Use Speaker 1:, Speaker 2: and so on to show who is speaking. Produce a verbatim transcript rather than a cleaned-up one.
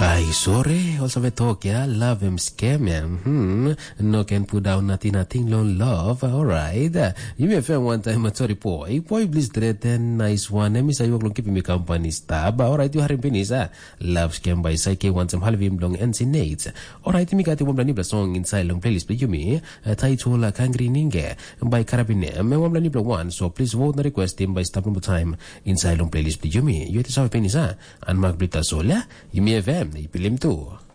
Speaker 1: Ay, sorry. Also, we talk, yeah. Love him scam, yeah. Hmm. No can put down nothing, nothing, lone love. Alright. You may have one time, sorry, po. Hey, boy, please, ten nice one. Let me say, you will keep me company stab. Alright, you have penisa. Love scam by Psyche, one time, half him long and sinate. Alright, me got one nibla song inside long playlist, but you me. Title, Kangri Ninge, by Carabine. Me one nibla one, so please vote the request him by stop number time inside long playlist, but you me. You have to penisa. And Mark Brita Sola, you may have him, ipilim too.